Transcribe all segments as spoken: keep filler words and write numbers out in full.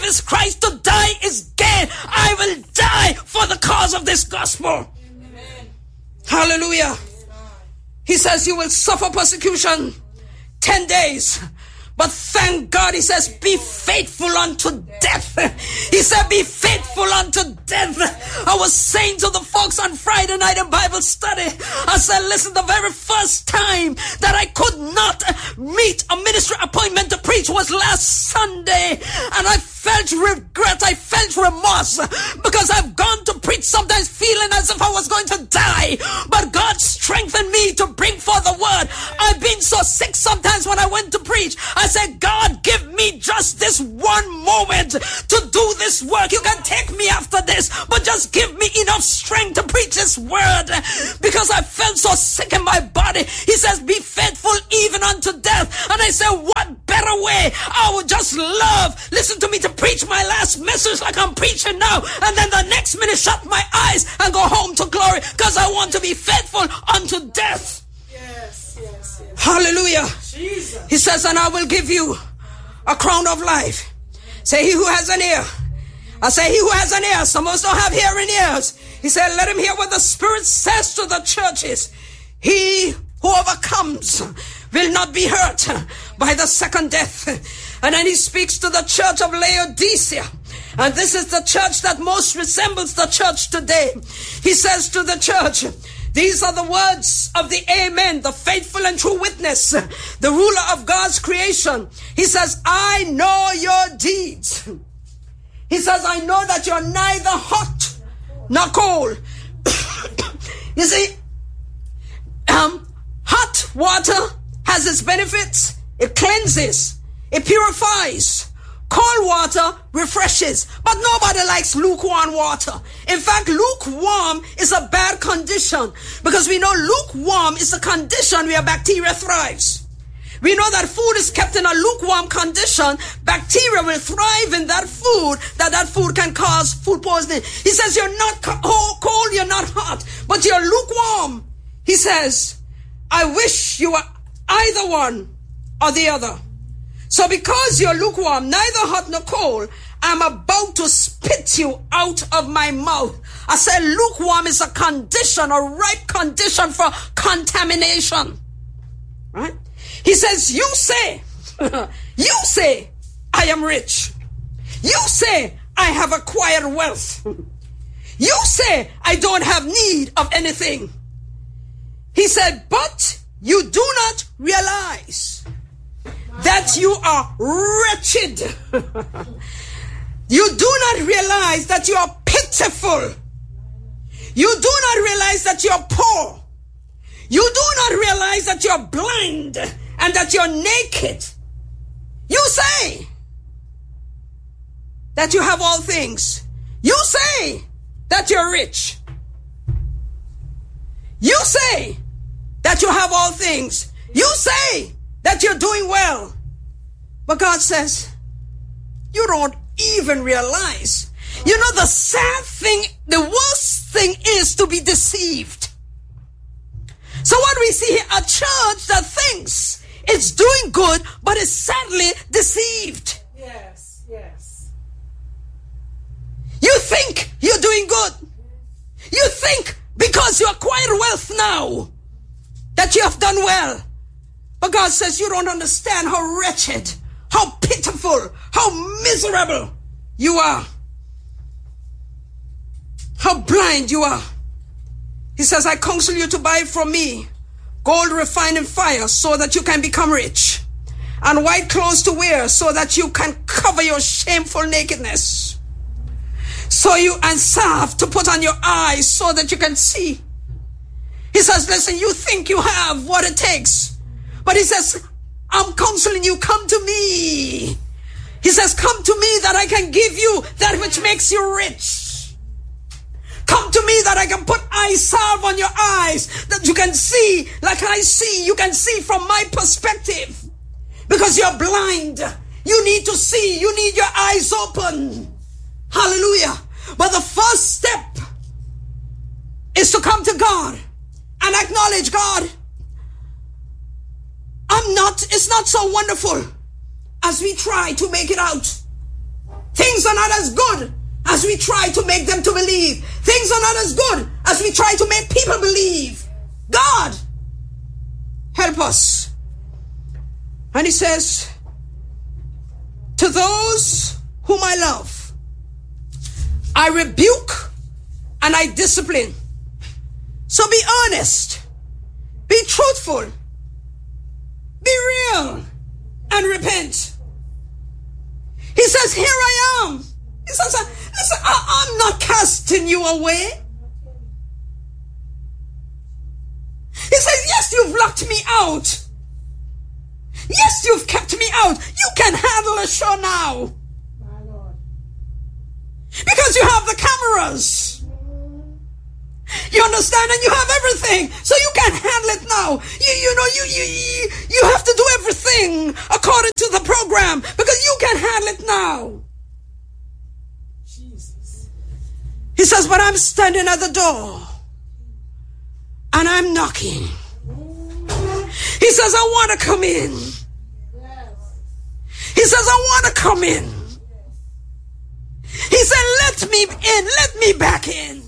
Jesus Christ, to die is gain. I will die for the cause of this gospel. Amen. Hallelujah. He says you will suffer persecution ten days. But thank God, he says, be faithful unto death. He said, be faithful unto death. I was saying to the folks on Friday night in Bible study, I said, listen, the very first time that I could not meet a ministry appointment to preach was last Sunday. And I felt regret, I felt remorse, because I've gone to preach sometimes feeling as if I was going to die. But God strengthened me to bring forth the word. I've been so sick sometimes when I went to preach. I said, God, give me just this one moment to do this work. You can take me after this, but just give me enough strength to preach this word, because I felt so sick in my body. He says, be faithful even unto death. And I said, what better way? I would just love, listen to me, to preach my last message like I'm preaching now, and then the next minute shut my eyes and go home to glory, because I want to be faithful unto death. Yes, yes, yes. Hallelujah. Jesus. He says, and I will give you a crown of life. Say, he who has an ear. I say, he who has an ear. Some of us don't have hearing ears. He said, let him hear what the Spirit says to the churches. He who overcomes will not be hurt by the second death. And then he speaks to the church of Laodicea. And this is the church that most resembles the church today. He says to the church, these are the words of the Amen, the faithful and true witness, the ruler of God's creation. He says, I know your deeds. He says, I know that you're neither hot nor cold. You see, um, hot water has its benefits. It cleanses. It purifies. Cold water refreshes, but nobody likes lukewarm water. In fact, lukewarm is a bad condition, because we know lukewarm is a condition where bacteria thrives. We know that food is kept in a lukewarm condition. Bacteria will thrive in that food, that that food can cause food poisoning. He says, you're not cold, you're not hot, but you're lukewarm. He says, I wish you were either one or the other. So because you're lukewarm, neither hot nor cold, I'm about to spit you out of my mouth. I said lukewarm is a condition, a ripe condition for contamination. Right? He says, you say, you say, I am rich. You say, I have acquired wealth. You say, I don't have need of anything. He said, but you do not realize that you are wretched. You do not realize that you are pitiful. You do not realize that you're poor. You do not realize that you're blind and that you're naked. You say that you have all things. You say that you're rich. You say that you have all things. You say that you're doing well. But God says, you don't even realize. You know, the sad thing, the worst thing is to be deceived. So what we see here, a church that thinks it's doing good, but is sadly deceived. Yes, yes. You think you're doing good. You think because you acquire wealth now that you have done well. But God says you don't understand how wretched, how pitiful, how miserable you are. How blind you are. He says, I counsel you to buy from me gold refined in fire so that you can become rich, and white clothes to wear so that you can cover your shameful nakedness. So you and salve to put on your eyes so that you can see. He says, listen, you think you have what it takes. But he says, I'm counseling you, come to me. He says, come to me that I can give you that which makes you rich. Come to me that I can put eye salve on your eyes, that you can see like I see. You can see from my perspective. Because you're blind. You need to see. You need your eyes open. Hallelujah. But the first step is to come to God and acknowledge, God, I'm not, it's not so wonderful as we try to make it out. Things not as good as we try to make them to believe. Things are not as good as we try to make people believe. God, help us. And he says, to those whom I love, I rebuke and I discipline. So be honest, be truthful, be real, and repent. He says, here I am. He says, listen, I, I'm not casting you away. He says, yes, you've locked me out. Yes, you've kept me out. You can handle a show now. My Lord. Because you have the cameras. You understand? And you have everything. So you can handle it now. You, you know, you, you, you, you have to do everything according to the program because you can handle it now. Jesus. He says, but I'm standing at the door and I'm knocking. He says, I want to come in. He says, I want to come in. He said, let me in. Let me back in.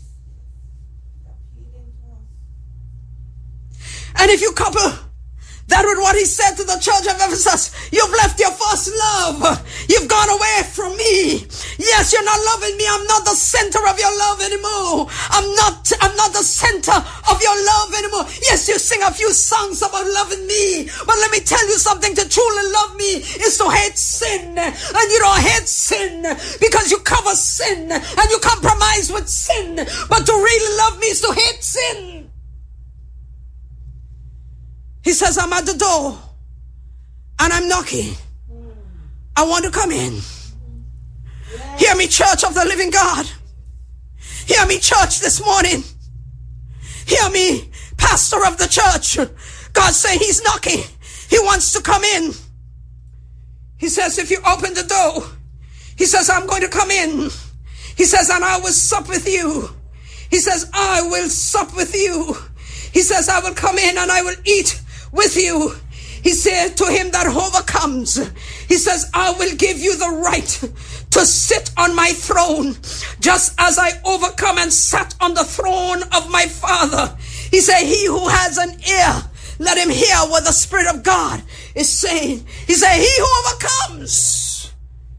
And if you couple that with what he said to the church of Ephesus, you've left your first love. You've gone away from me. Yes, you're not loving me. I'm not the center of your love anymore. I'm not, I'm not the center of your love anymore. Yes, you sing a few songs about loving me. But let me tell you something. To truly love me is to hate sin. And you don't hate sin because you cover sin and you compromise with sin. But to really love me is to hate sin. He says, I'm at the door and I'm knocking. I want to come in. Yes. Hear me, church of the living God. Hear me, church, this morning. Hear me, pastor of the church. God saying he's knocking. He wants to come in. He says, if you open the door, he says, I'm going to come in. He says, and I will sup with you. He says, I will sup with you. He says, I will come in and I will eat with you. He said to him that overcomes, he says, I will give you the right to sit on my throne, just as I overcome and sat on the throne of my Father. He said, he who has an ear, let him hear what the Spirit of God is saying. He said, he who overcomes,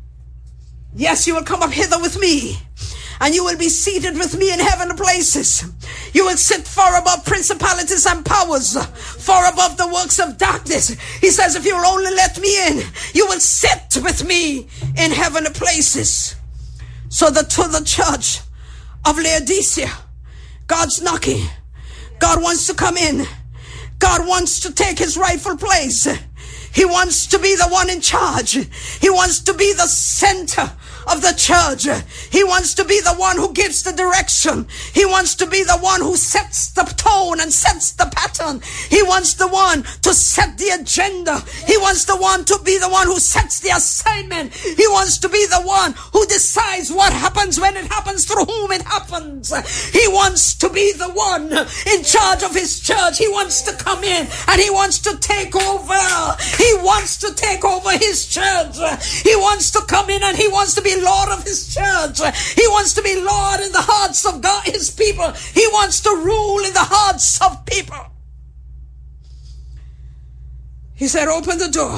yes, you will come up hither with me. And you will be seated with me in heavenly places. You will sit far above principalities and powers, far above the works of darkness. He says, if you will only let me in, you will sit with me in heavenly places. So that to the church of Laodicea, God's knocking. God wants to come in. God wants to take his rightful place. He wants to be the one in charge. He wants to be the center of the church. He wants to be the one who gives the direction. He wants to be the one who sets the tone and sets the pattern. He wants the one to set the agenda. He wants the one to be the one who sets the assignment. He wants to be the one who decides what happens, when it happens, through whom it happens. He wants to be the one in charge of his church. He wants to come in and he wants to take over. He wants to take over his church. He wants to come in and he wants to be Lord of his church. He wants to be Lord in the hearts of God, his people. He wants to rule in the hearts of people. He said, open the door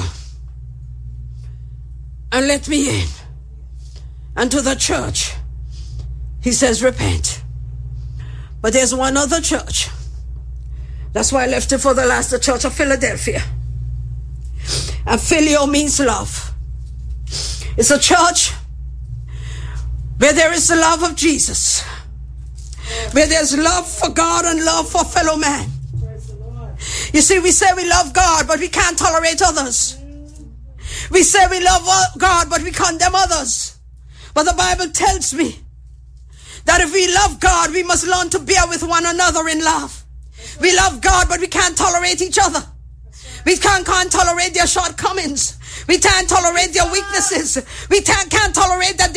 and let me in. And to the church, he says, repent. But there's one other church. That's why I left it for the last, the church of Philadelphia. And phileo means love. It's a church where there is the love of Jesus, where there's love for God and love for fellow man. You see, we say we love God, but we can't tolerate others. We say we love God, but we condemn others. But the Bible tells me that if we love God, we must learn to bear with one another in love. We love God, but we can't tolerate each other. We can't, can't tolerate their shortcomings. We can't tolerate their weaknesses. We can't, can't tolerate that they're different.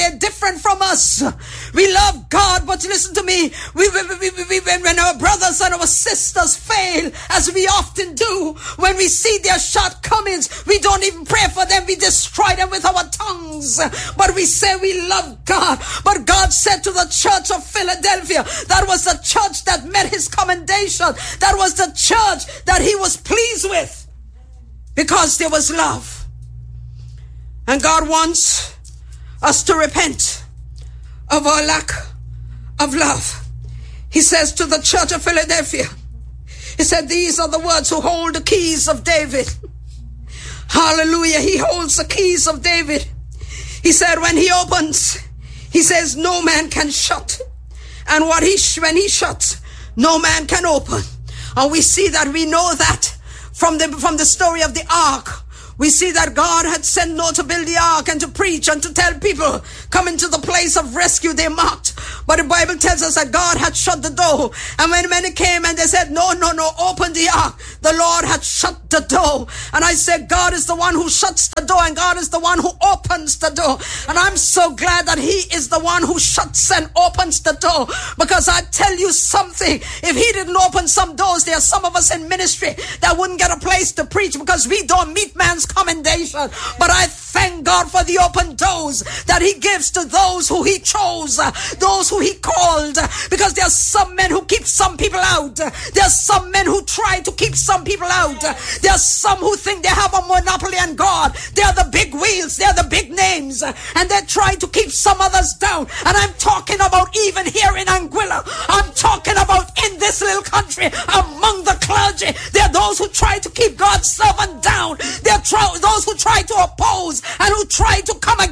different from us. We love God, but listen to me. We, we, we, we, we, when our brothers and our sisters fail, as we often do, when we see their shortcomings, we don't even pray for them. We destroy them with our tongues. But we say we love God. But God said to the church of Philadelphia, that was the church that met his commendation. That was the church that he was pleased with, because there was love. And God wants us to repent of our lack of love. He says to the church of Philadelphia, he said, these are the words who hold the keys of David. Hallelujah. He holds the keys of David. He said when he opens, he says no man can shut. And what he when he shuts, no man can open. And we see that, we know that from the from the story of the ark. We see that God had sent Noah to build the ark and to preach and to tell people, come into the place of rescue they mocked. But the Bible tells us that God had shut the door. And when many came and they said, no, no, no, open the ark, the Lord had shut the door. And I said, God is the one who shuts the door, and God is the one who opens the door. And I'm so glad that he is the one who shuts and opens the door. Because I tell you something, if he didn't open some doors, there are some of us in ministry that wouldn't get a place to preach, because we don't meet man's commendation. But I thank God for the open doors that he gives to those who he chose, uh, those who he called, uh, because there are some men who keep some people out. Uh, there are some men who try to keep some people out. Uh, there are some who think they have a monopoly on God. They are the big wheels, they are the big names, uh, and they try to keep some others down. And I'm talking about even here in Anguilla. I'm talking about in this little country, among the clergy. There are those who try to keep God's servant down. There are those who try to oppose and who try to come against